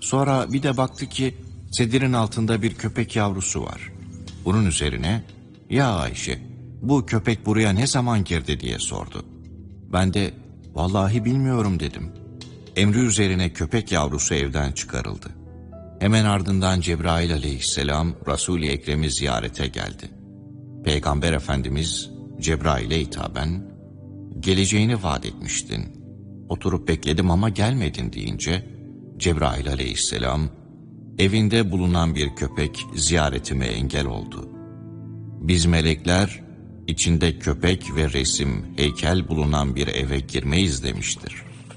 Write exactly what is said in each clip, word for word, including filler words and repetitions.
Sonra bir de baktı ki sedirin altında bir köpek yavrusu var. Bunun üzerine "Ya Ayşe, bu köpek buraya ne zaman girdi?" diye sordu. Ben de "Vallahi bilmiyorum" dedim. Emri üzerine köpek yavrusu evden çıkarıldı. Hemen ardından Cebrail aleyhisselam Resul-i Ekrem'i ziyarete geldi. Peygamber Efendimiz Cebrail'e hitaben "Geleceğini vaat etmiştin. Oturup bekledim ama gelmedin" deyince Cebrail aleyhisselam "Evinde bulunan bir köpek ziyaretime engel oldu. Biz melekler içinde köpek ve resim, heykel bulunan bir eve girmeyiz" demiştir.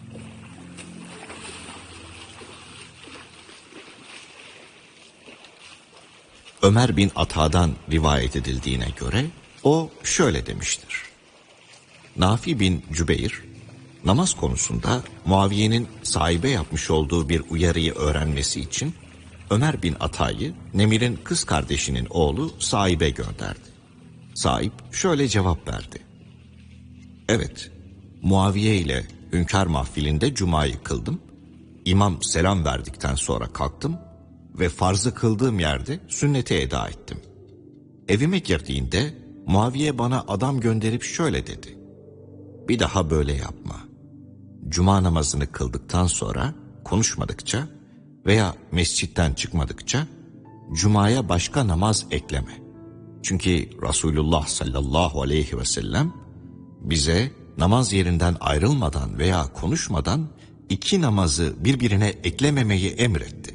Ömer bin Ata'dan rivayet edildiğine göre o şöyle demiştir. Nafi bin Cübeyr, namaz konusunda Muaviye'nin sahibe yapmış olduğu bir uyarıyı öğrenmesi için Ömer bin Ata'yı Nemir'in kız kardeşinin oğlu sahibe gönderdi. Sahip şöyle cevap verdi. Evet, Muaviye ile hünkâr mahfilinde cumayı kıldım. İmam selam verdikten sonra kalktım ve farzı kıldığım yerde sünneti eda ettim. Evime girdiğinde Muaviye bana adam gönderip şöyle dedi. Bir daha böyle yapma. Cuma namazını kıldıktan sonra konuşmadıkça veya mescitten çıkmadıkça Cuma'ya başka namaz ekleme. Çünkü Resulullah sallallahu aleyhi ve sellem bize namaz yerinden ayrılmadan veya konuşmadan iki namazı birbirine eklememeyi emretti.